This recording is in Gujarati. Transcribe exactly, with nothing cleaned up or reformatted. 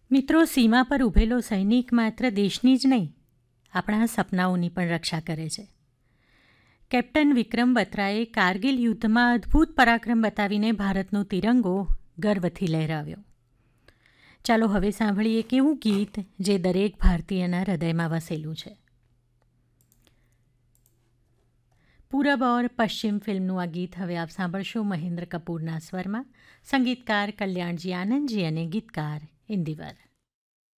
મિત્રો, સીમા પર ઊભેલો સૈનિક માત્ર દેશની જ નહીં, આપણા સપનાઓની પણ રક્ષા કરે છે. કેપ્ટન વિક્રમ બત્રાએ કારગિલ યુદ્ધમાં અદ્ભુત પરાક્રમ બતાવીને ભારતનો તિરંગો ગર્વથી લહેરાવ્યો. ચાલો હવે સાંભળીએ એક એવું ગીત જે દરેક ભારતીયના હૃદયમાં વસેલું છે. પૂરબ ઓર પશ્ચિમ ફિલ્મનું આ ગીત હવે આપ સાંભળશો મહેન્દ્ર કપૂરના સ્વરમાં. સંગીતકાર કલ્યાણજી આનંદજી અને ગીતકાર ઇન્દિવર.